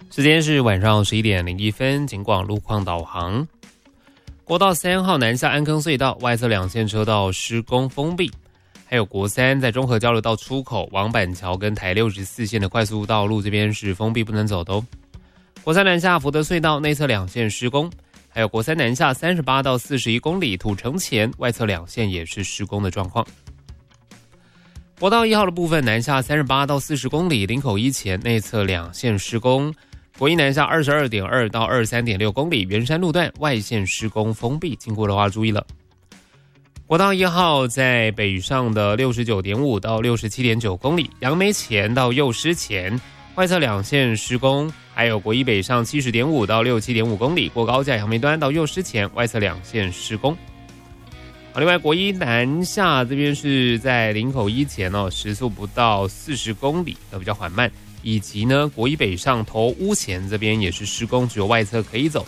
时间是晚上11点01分，警广路况导航。国道3号南下安坑隧道外侧2线车道施工封闭，还有国3在中和交流道出口往板桥跟台64线的快速道路这边是封闭不能走的哦。国3南下福德隧道内侧2线施工，还有国3南下38到41公里土城前外侧2线也是施工的状况。国道1号的部分南下38到40公里林口一前内侧2线施工，国1南下22.2到23.6公里圆山路段外线施工封闭，经过的话注意了。国道1号在北上的69.5到67.9公里杨梅前到幼师前外侧2线施工，还有国1北上70.5到67.5公里过高架杨梅端到幼师前外侧2线施工。另外国1南下这边是在林口一前时速不到40公里比较缓慢，以及呢国1北上头屋前这边也是施工，只有外侧可以走，